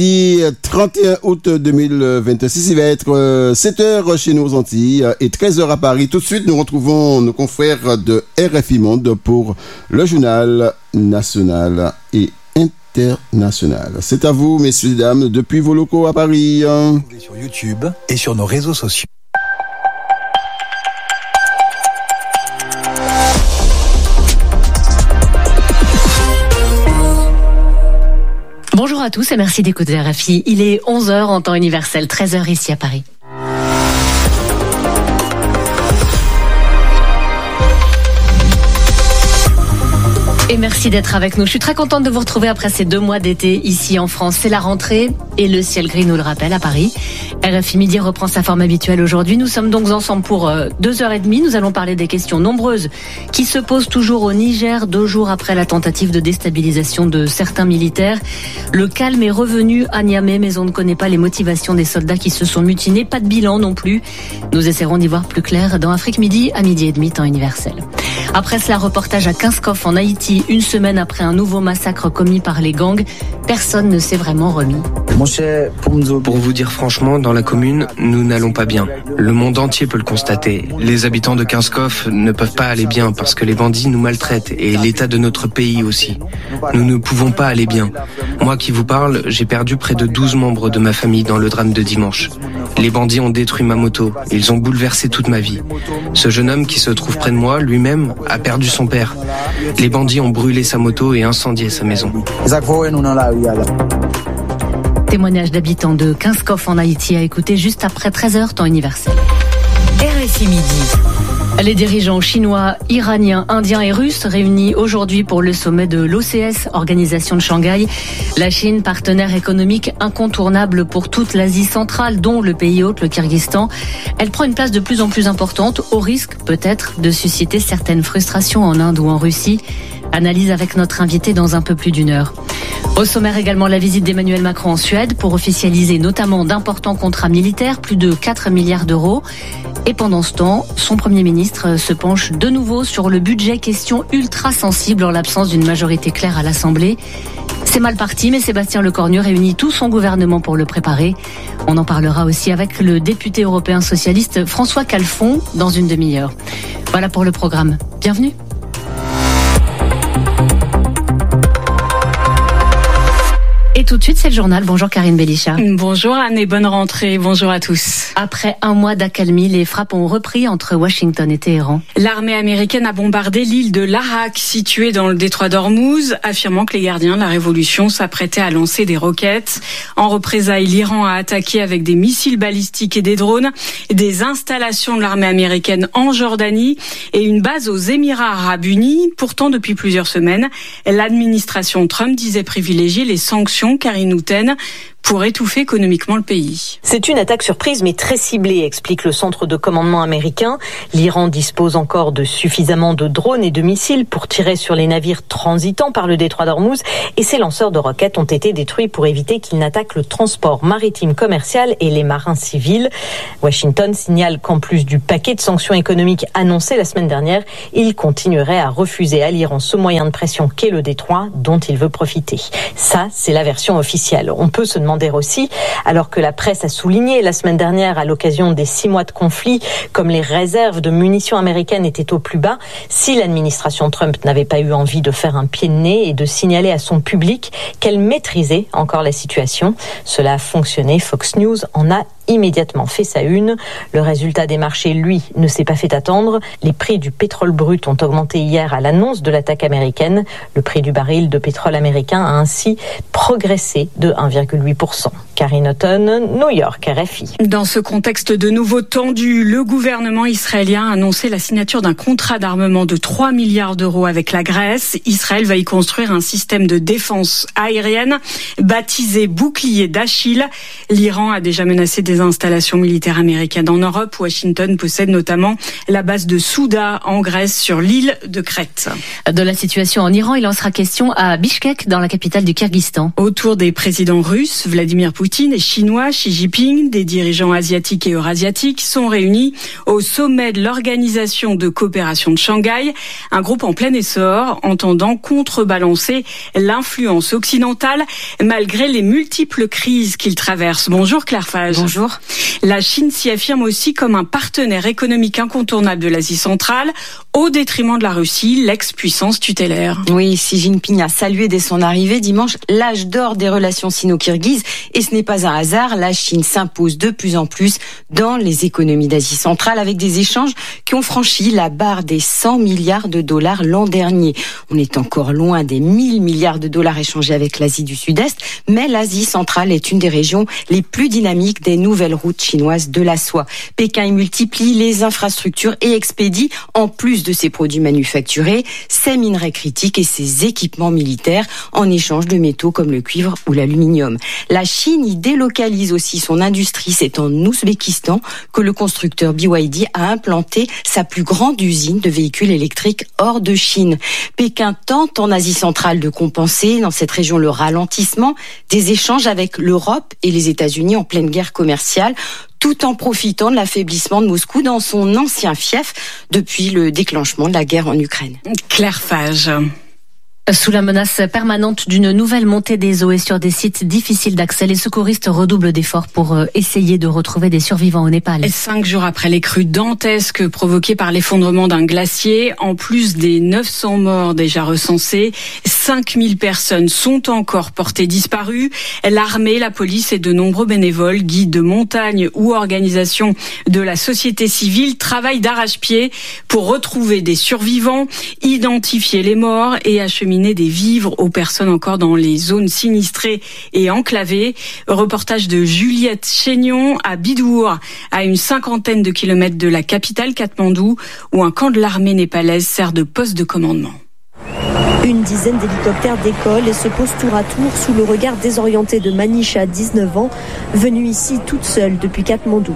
31 août 2026, il va être 7h chez nous aux Antilles et 13h à Paris. Tout de suite, nous retrouvons nos confrères de RFI Monde pour le journal national et international. C'est à vous, messieurs et dames, depuis vos locaux à Paris. Sur YouTube et sur nos réseaux sociaux. Bonjour à tous et merci d'écouter RFI. Il est 11h en temps universel, 13h ici à Paris. Et merci d'être avec nous. Je suis très contente de vous retrouver après ces 2 mois d'été ici en France. C'est la rentrée et le ciel gris nous le rappelle à Paris. RFI Midi reprend sa forme habituelle aujourd'hui. Nous sommes donc ensemble pour 2h30. Nous allons parler des questions nombreuses qui se posent toujours au Niger 2 jours après la tentative de déstabilisation de certains militaires. Le calme est revenu à Niamey, mais on ne connaît pas les motivations des soldats qui se sont mutinés. Pas de bilan non plus. Nous essaierons d'y voir plus clair dans Afrique Midi à 12h30 temps universel. Après cela, reportage à Kinskov en Haïti. Une semaine après un nouveau massacre commis par les gangs, personne ne s'est vraiment remis. Pour vous dire franchement, dans la commune, nous n'allons pas bien. Le monde entier peut le constater. Les habitants de Kinskov ne peuvent pas aller bien parce que les bandits nous maltraitent et l'état de notre pays aussi. Nous ne pouvons pas aller bien. Moi qui vous parle, j'ai perdu près de 12 membres de ma famille dans le drame de dimanche. Les bandits ont détruit ma moto. Ils ont bouleversé toute ma vie. Ce jeune homme qui se trouve près de moi, lui-même, a perdu son père. Les bandits ont brûlé sa moto et incendié sa maison. Témoignage d'habitants de Kinskov en Haïti à écouter juste après 13h temps universel. RFI Midi. Les dirigeants chinois, iraniens, indiens et russes réunis aujourd'hui pour le sommet de l'OCS, Organisation de Shanghai. La Chine, partenaire économique incontournable pour toute l'Asie centrale, dont le pays hôte, le Kyrgyzstan. Elle prend une place de plus en plus importante, au risque peut-être de susciter certaines frustrations en Inde ou en Russie. Analyse avec notre invité dans un peu plus d'1 heure. Au sommaire également la visite d'Emmanuel Macron en Suède pour officialiser notamment d'importants contrats militaires, plus de 4 milliards d'euros. Et pendant ce temps, son Premier ministre se penche de nouveau sur le budget, question ultra sensible en l'absence d'une majorité claire à l'Assemblée. C'est mal parti, mais Sébastien Lecornu réunit tout son gouvernement pour le préparer. On en parlera aussi avec le député européen socialiste François Calfon dans une demi-heure. Voilà pour le programme. Bienvenue. Et tout de suite, c'est le journal. Bonjour Karine Belisha. Bonjour Anne et bonne rentrée. Bonjour à tous. Après 1 mois d'accalmie, les frappes ont repris entre Washington et Téhéran. L'armée américaine a bombardé l'île de Larak, située dans le détroit d'Ormuz, affirmant que les gardiens de la révolution s'apprêtaient à lancer des roquettes. En représailles, l'Iran a attaqué avec des missiles balistiques et des drones des installations de l'armée américaine en Jordanie et une base aux Émirats arabes unis. Pourtant, depuis plusieurs semaines, l'administration Trump disait privilégier les sanctions, Karine Houten, pour étouffer économiquement le pays. C'est une attaque surprise mais très ciblée, explique le centre de commandement américain. L'Iran dispose encore de suffisamment de drones et de missiles pour tirer sur les navires transitant par le détroit d'Ormuz et ces lanceurs de roquettes ont été détruits pour éviter qu'ils n'attaquent le transport maritime commercial et les marins civils. Washington signale qu'en plus du paquet de sanctions économiques annoncé la semaine dernière, il continuerait à refuser à l'Iran ce moyen de pression qu'est le détroit dont il veut profiter. Ça, c'est la version officielle. On peut se demander aussi, alors que la presse a souligné la semaine dernière à l'occasion des 6 mois de conflit, comme les réserves de munitions américaines étaient au plus bas, si l'administration Trump n'avait pas eu envie de faire un pied de nez et de signaler à son public qu'elle maîtrisait encore la situation. Cela a fonctionné. Fox News en a immédiatement fait sa une. Le résultat des marchés, lui, ne s'est pas fait attendre. Les prix du pétrole brut ont augmenté hier à l'annonce de l'attaque américaine. Le prix du baril de pétrole américain a ainsi progressé de 1,8%. Karine Houten, New York, RFI. Dans ce contexte de nouveau tendu, le gouvernement israélien a annoncé la signature d'un contrat d'armement de 3 milliards d'euros avec la Grèce. Israël va y construire un système de défense aérienne baptisé bouclier d'Achille. L'Iran a déjà menacé des installations militaires américaines en Europe. Washington possède notamment la base de Souda en Grèce sur l'île de Crète. De la situation en Iran, il en sera question à Bishkek, dans la capitale du Kyrgyzstan. Autour des présidents russes, Vladimir Poutine, et chinois, Xi Jinping, des dirigeants asiatiques et eurasiatiques sont réunis au sommet de l'Organisation de coopération de Shanghai, un groupe en plein essor entendant contrebalancer l'influence occidentale malgré les multiples crises qu'il traverse. Bonjour Claire Fage. Bonjour. La Chine s'y affirme aussi comme un partenaire économique incontournable de l'Asie centrale, au détriment de la Russie, l'ex-puissance tutélaire. Oui, Xi Jinping a salué dès son arrivée dimanche l'âge d'or des relations sino-kirghizes, et ce n'est pas un hasard, la Chine s'impose de plus en plus dans les économies d'Asie centrale avec des échanges qui ont franchi la barre des 100 milliards de dollars l'an dernier. On est encore loin des 1000 milliards de dollars échangés avec l'Asie du Sud-Est, mais l'Asie centrale est une des régions les plus dynamiques des nouvelles routes chinoises de la soie. Pékin y multiplie les infrastructures et expédie, en plus de ses produits manufacturés, ses minerais critiques et ses équipements militaires en échange de métaux comme le cuivre ou l'aluminium. La Chine y délocalise aussi son industrie. C'est en Ouzbékistan que le constructeur BYD a implanté sa plus grande usine de véhicules électriques hors de Chine. Pékin tente en Asie centrale de compenser dans cette région le ralentissement des échanges avec l'Europe et les États-Unis en pleine guerre commerciale, tout en profitant de l'affaiblissement de Moscou dans son ancien fief depuis le déclenchement de la guerre en Ukraine. Claire Fage. Sous la menace permanente d'une nouvelle montée des eaux et sur des sites difficiles d'accès, les secouristes redoublent d'efforts pour essayer de retrouver des survivants au Népal. 5 jours après les crues dantesques provoquées par l'effondrement d'un glacier, en plus des 900 morts déjà recensés, 5000 personnes sont encore portées disparues. L'armée, la police et de nombreux bénévoles, guides de montagne ou organisations de la société civile travaillent d'arrache-pied pour retrouver des survivants, identifier les morts et acheminer des vivres aux personnes encore dans les zones sinistrées et enclavées. Reportage de Juliette Chénion à Bidour, à une 50aine de kilomètres de la capitale Katmandou, où un camp de l'armée népalaise sert de poste de commandement. Une dizaine d'hélicoptères décollent et se posent tour à tour sous le regard désorienté de Manisha, 19 ans, venue ici toute seule depuis Katmandou.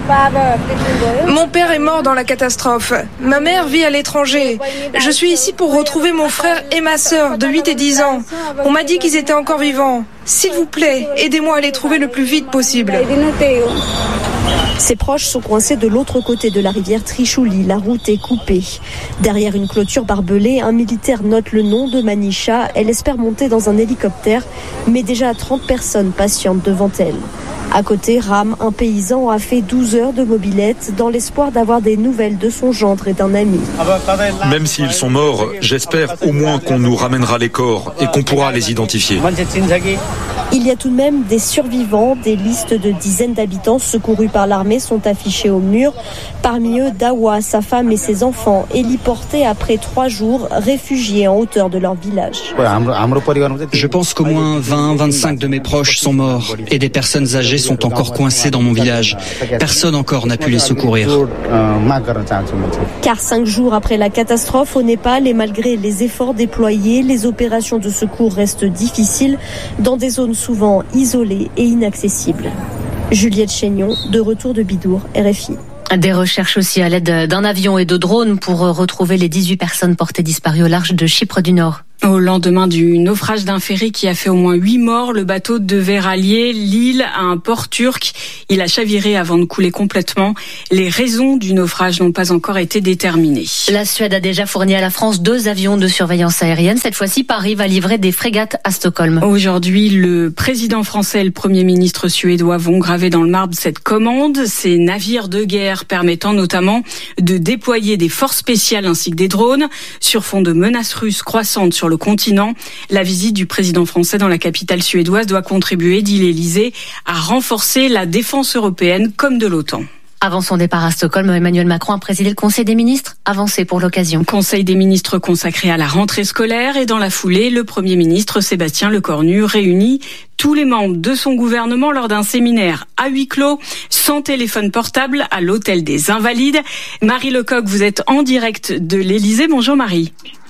Mon père est mort dans la catastrophe. Ma mère vit à l'étranger. Je suis ici pour retrouver mon frère et ma sœur de 8 et 10 ans. On m'a dit qu'ils étaient encore vivants. S'il vous plaît, aidez-moi à les trouver le plus vite possible. Ses proches sont coincés de l'autre côté de la rivière Trichouli. La route est coupée. Derrière une clôture barbelée, un militaire note le nom de Manisha. Elle espère monter dans un hélicoptère, mais déjà 30 personnes patientent devant elle. À côté, Ram, un paysan, a fait 12 heures de mobilette dans l'espoir d'avoir des nouvelles de son gendre et d'un ami. Même s'ils sont morts, j'espère au moins qu'on nous ramènera les corps et qu'on pourra les identifier. Il y a tout de même des survivants. Des listes de dizaines d'habitants secourus par l'armée sont affichées au mur. Parmi eux, Dawa, sa femme et ses enfants, héliportés après 3 jours, réfugiés en hauteur de leur village. Je pense qu'au moins 20-25 de mes proches sont morts et des personnes âgées sont encore coincées dans mon village. Personne encore n'a pu les secourir. Car 5 jours après la catastrophe au Népal et malgré les efforts déployés, les opérations de secours restent difficiles dans des zones souvent isolées et inaccessibles. Juliette Chénion, de retour de Bidour, RFI. Des recherches aussi à l'aide d'un avion et de drones pour retrouver les 18 personnes portées disparues au large de Chypre du Nord. Au lendemain du naufrage d'un ferry qui a fait au moins 8 morts, le bateau devait rallier l'île à un port turc. Il a chaviré avant de couler complètement. Les raisons du naufrage n'ont pas encore été déterminées. La Suède a déjà fourni à la France 2 avions de surveillance aérienne. Cette fois-ci, Paris va livrer des frégates à Stockholm. Aujourd'hui, le président français et le Premier ministre suédois vont graver dans le marbre cette commande. Ces navires de guerre permettant notamment de déployer des forces spéciales ainsi que des drones sur fond de menaces russes croissantes sur le continent. La visite du président français dans la capitale suédoise doit contribuer, dit l'Élysée, à renforcer la défense européenne comme de l'OTAN. Avant son départ à Stockholm, Emmanuel Macron a présidé le Conseil des ministres, avancé pour l'occasion. Conseil des ministres consacré à la rentrée scolaire et dans la foulée, le Premier ministre Sébastien Lecornu réunit tous les membres de son gouvernement lors d'un séminaire à huis clos, sans téléphone portable, à l'hôtel des Invalides. Marie Lecoq, vous êtes en direct de l'Élysée. Bonjour Marie.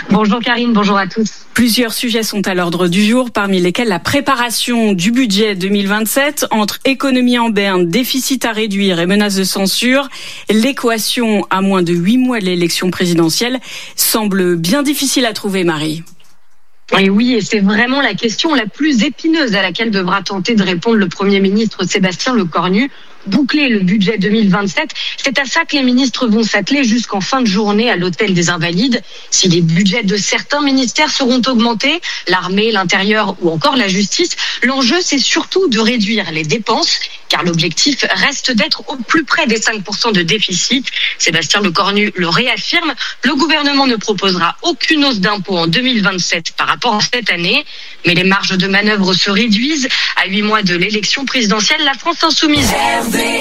Bonjour Karine, bonjour à tous. Plusieurs sujets sont à l'ordre du jour, parmi lesquels la préparation du budget 2027. Entre économie en berne, déficit à réduire et menaces de censure, l'équation à moins de 8 mois de l'élection présidentielle semble bien difficile à trouver, Marie. Et oui, et c'est vraiment la question la plus épineuse à laquelle devra tenter de répondre le Premier ministre Sébastien Lecornu. Boucler le budget 2027, c'est à ça que les ministres vont s'atteler jusqu'en fin de journée à l'Hôtel des Invalides. Si les budgets de certains ministères seront augmentés, l'armée, l'intérieur ou encore la justice, l'enjeu c'est surtout de réduire les dépenses, car l'objectif reste d'être au plus près des 5% de déficit. Sébastien Lecornu le réaffirme, le gouvernement ne proposera aucune hausse d'impôts en 2027 par rapport à cette année, mais les marges de manœuvre se réduisent. À 8 mois de l'élection présidentielle, la France insoumise